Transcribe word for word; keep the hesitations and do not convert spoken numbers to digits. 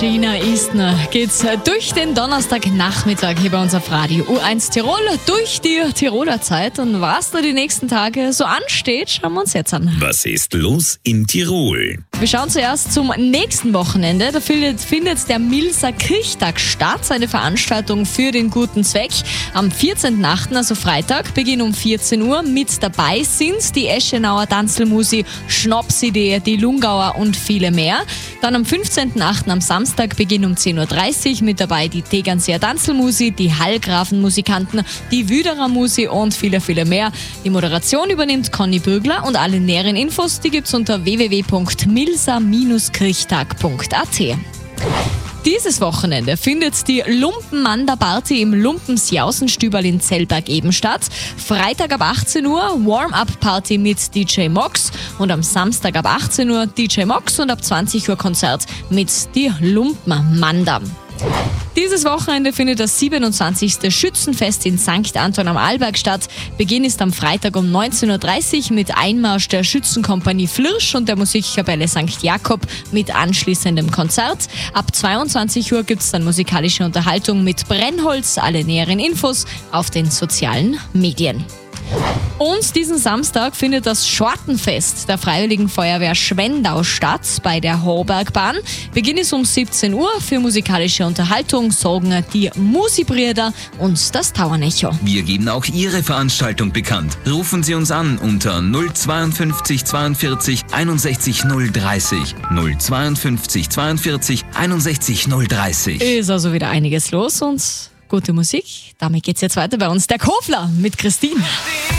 Tina Istner geht's durch den Donnerstagnachmittag hier bei uns auf Radio U eins Tirol, durch die Tiroler Zeit. Und was da die nächsten Tage so ansteht, schauen wir uns jetzt an. Was ist los in Tirol? Wir schauen zuerst zum nächsten Wochenende. Da findet, findet der Milser Kirchtag statt, eine Veranstaltung für den guten Zweck. Am vierzehnten achten, also Freitag, Beginn um vierzehn Uhr. Mit dabei sind die Eschenauer Tanzelmusi, Schnapsidee, die Lungauer und viele mehr. Dann am fünfzehnten achten am Samstag, Beginn um zehn Uhr dreißig, mit dabei die Tegernseer Tanzelmusi, die Hallgrafen-Musikanten, die Wüderer Musi und viele, viele mehr. Die Moderation übernimmt Conny Bürgler und alle näheren Infos, die gibt's unter w w w punkt milser Bindestrich kirchtag punkt a t. Dieses Wochenende findet die Lumpenmander-Party im Lumpensjausenstüberl in Zellberg eben statt. Freitag ab achtzehn Uhr Warm-Up-Party mit D J Mox und am Samstag ab achtzehn Uhr D J Mox und ab zwanzig Uhr Konzert mit die Lumpenmander. Dieses Wochenende findet das siebenundzwanzigste Schützenfest in Sankt Anton am Arlberg statt. Beginn ist am Freitag um neunzehn Uhr dreißig mit Einmarsch der Schützenkompanie Flirsch und der Musikkapelle Sankt Jakob mit anschließendem Konzert. Ab zweiundzwanzig Uhr gibt es dann musikalische Unterhaltung mit Brennholz. Alle näheren Infos auf den sozialen Medien. Und diesen Samstag findet das Schortenfest der Freiwilligen Feuerwehr Schwendau statt bei der Horbergbahn. Beginn ist um siebzehn Uhr. Für musikalische Unterhaltung sorgen die Musi-Brüder und das Tauernecho. Wir geben auch Ihre Veranstaltung bekannt. Rufen Sie uns an unter null zweiundfünfzig zweiundvierzig einundsechzig null dreißig. null zweiundfünfzig zweiundvierzig einundsechzig null dreißig. Ist also wieder einiges los und gute Musik. Damit geht's jetzt weiter bei uns. Der Kofler mit Christine.